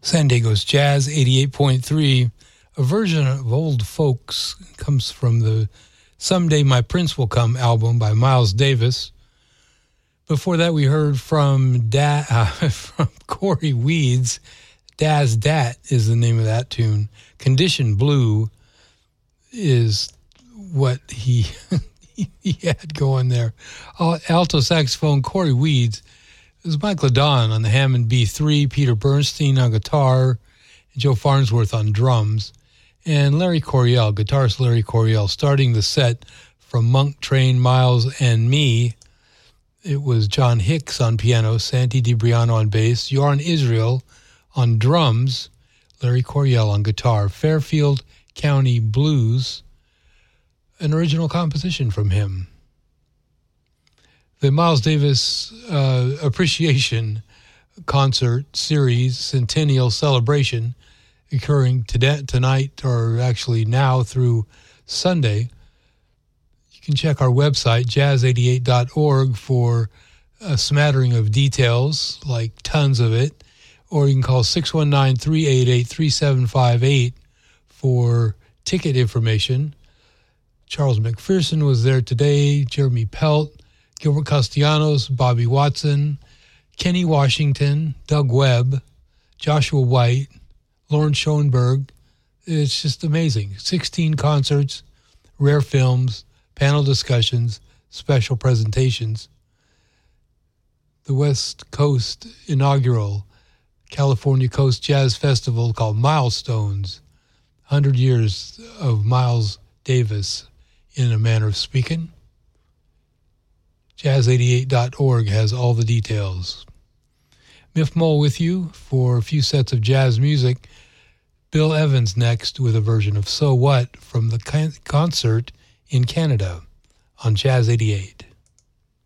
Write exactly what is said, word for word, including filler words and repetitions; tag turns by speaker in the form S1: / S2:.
S1: San Diego's Jazz eighty-eight point three, a version of Old Folks, comes from the Someday My Prince Will Come album by Miles Davis. Before that, we heard from da- uh, from Corey Weeds. Daz Dat is the name of that tune. Condition Blue is what he he had going there. Uh, alto saxophone, Corey Weeds. It was Mike Ladon on the Hammond B three, Peter Bernstein on guitar, Joe Farnsworth on drums, and Larry Coryell, guitarist Larry Coryell, starting the set from Monk, Train, Miles, and me. It was John Hicks on piano, Santi DiBriano on bass, Jorn Israel on drums, Larry Coryell on guitar, Fairfield County Blues, an original composition from him. The Miles Davis uh, Appreciation Concert Series Centennial Celebration occurring today, tonight, or actually now through Sunday. You can check our website, jazz eighty-eight dot org, for a smattering of details, like tons of it, or you can call six one nine, three eight eight, three seven five eight for ticket information. Charles McPherson was there today, Jeremy Pelt, Gilbert Castellanos, Bobby Watson, Kenny Washington, Doug Webb, Joshua White, Lauren Schoenberg. It's just amazing. sixteen concerts, rare films, panel discussions, special presentations. The West Coast inaugural California Coast Jazz Festival called Milestones, one hundred years of Miles Davis in a manner of speaking. jazz eighty-eight dot org has all the details. Miff Mole with you for a few sets of jazz music. Bill Evans next with a version of So What from the con- concert in Canada on Jazz eighty-eight.